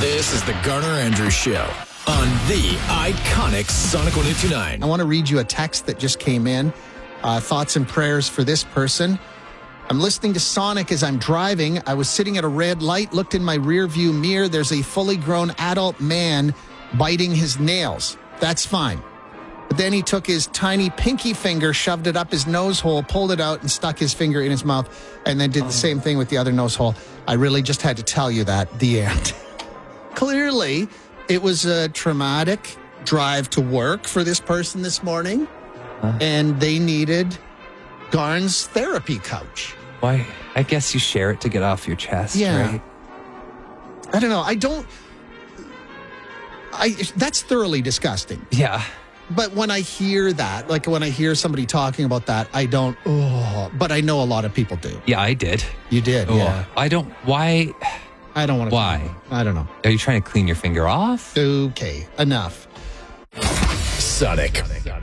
This is the Garner Andrews Show on the iconic Sonic 102.9. I want to read you a text that just came in. Thoughts and prayers for this person. I'm listening to Sonic as I'm driving. I was sitting at a red light, looked in my rear view mirror. There's a fully grown adult man biting his nails. That's fine. But then he took his tiny pinky finger, shoved it up his nose hole, pulled it out, and stuck his finger in his mouth, and then did the same thing with the other nose hole. I really just had to tell you that. The end. Clearly, it was a traumatic drive to work for this person this morning, and they needed Garn's therapy couch. Why? I guess you share it to get off your chest, right? I don't know. That's thoroughly disgusting. Yeah. But when I hear that, like when I hear somebody talking about that, I don't, but I know a lot of people do. Yeah, I did. You did, yeah. I don't, why? I don't want to. Why? I don't know. Are you trying to clean your finger off? Okay, enough. Sonic